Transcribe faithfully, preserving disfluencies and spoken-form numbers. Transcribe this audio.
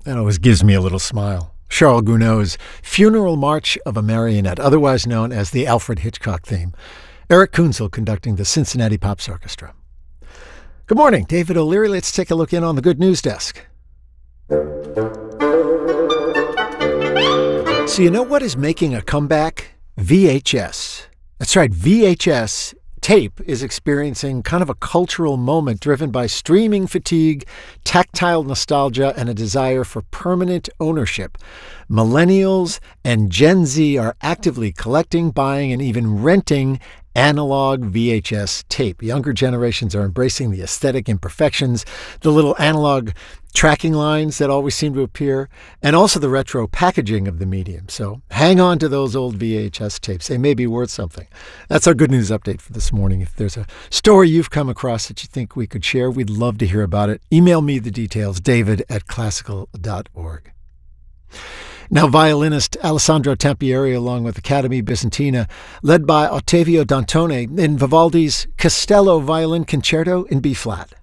That always gives me a little smile. Charles Gounod's Funeral March of a Marionette, otherwise known as the Alfred Hitchcock theme. Eric Kunzel conducting the Cincinnati Pops Orchestra. Good morning, David O'Leary. Let's take a look in on the Good News Desk. So you know what is making a comeback? V H S. That's right, V H S tape is experiencing kind of a cultural moment driven by streaming fatigue, tactile nostalgia, and a desire for permanent ownership. Millennials and Gen Z are actively collecting, buying, and even renting analog V H S tape. Younger generations are embracing the aesthetic imperfections, the little analog tracking lines that always seem to appear, and also the retro packaging of the medium. So hang on to those old V H S tapes. They may be worth something. That's our good news update for this morning. If there's a story you've come across that you think we could share, we'd love to hear about it. Email me the details, david at classical dot org. Now, violinist Alessandro Tampieri, along with Academy Bizantina, led by Ottavio Dantone in Vivaldi's Castello Violin Concerto in B-flat.